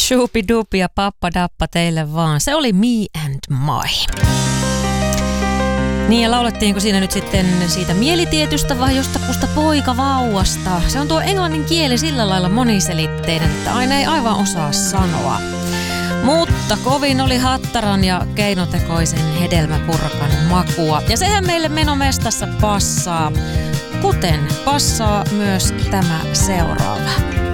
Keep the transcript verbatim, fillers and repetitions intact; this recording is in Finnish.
Shupi-dupi ja pappa-dappa teille vaan. Se oli Me and My. Niin ja laulettiinko siinä nyt sitten siitä mielitietystä vai jostakusta poikavauvasta? Se on tuo englannin kieli sillä lailla moniselitteinen, että aina ei aivan osaa sanoa. Mutta kovin oli hattaran ja keinotekoisen hedelmäpurkan makua. Ja sehän meille menomestassa passaa, kuten passaa myös tämä seuraava.